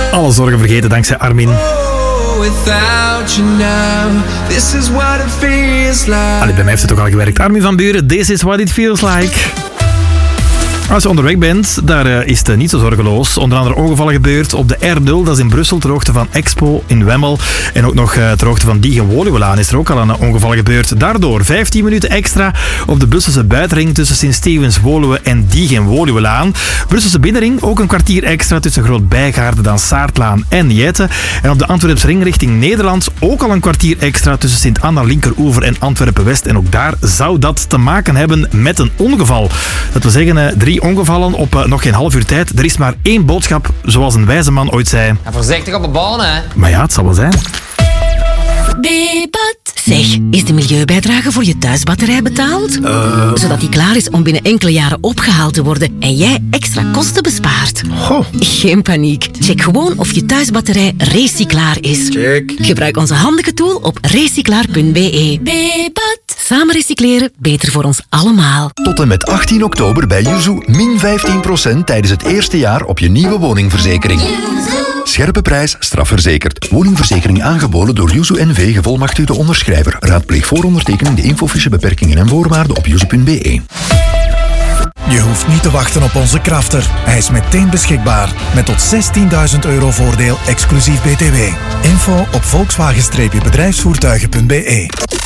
Alle zorgen vergeten dankzij Armin. Allee, bij mij heeft het ook al gewerkt. Armin van Buuren, This is what it feels like. Als je onderweg bent, daar is het niet zo zorgeloos. Onder andere ongevallen gebeurd op de R0, dat is in Brussel, ter hoogte van Expo in Wemmel. En ook nog ter hoogte van Diegen-Woluwelaan is er ook al een ongeval gebeurd. Daardoor 15 minuten extra op de Brusselse buitenring tussen Sint-Stevens-Woluwe en Diegen-Woluwelaan. Brusselse binnenring ook een kwartier extra tussen Groot-Bijgaarden, dan Saartlaan en Jette. En op de Antwerpse ring richting Nederland ook al een kwartier extra tussen Sint-Anna Linkeroever en Antwerpen-West. En ook daar zou dat te maken hebben met een ongeval. Dat wil zeggen 3 ongevallen op nog geen half uur tijd. Er is maar 1 boodschap, zoals een wijze man ooit zei. Ja, voorzichtig op de baan, hè. Maar ja, het zal wel zijn. Bebat. Zeg, is de milieubijdrage voor je thuisbatterij betaald? Zodat die klaar is om binnen enkele jaren opgehaald te worden en jij extra kosten bespaart. Goh. Geen paniek. Check gewoon of je thuisbatterij recyclaar is. Check. Gebruik onze handige tool op recyclaar.be. Bebat. Samen recycleren, beter voor ons allemaal. Tot en met 18 oktober bij Yuzu min 15% tijdens het eerste jaar op je nieuwe woningverzekering. Scherpe prijs, strafverzekerd. Woningverzekering aangeboden door Yuzu NV, gevolmachtigde onderschrijver. Raadpleeg voor ondertekening de infofiche, beperkingen en voorwaarden op yuzu.be. Je hoeft niet te wachten op onze Crafter. Hij is meteen beschikbaar. Met tot €16.000 voordeel, exclusief BTW. Info op Volkswagen-bedrijfsvoertuigen.be.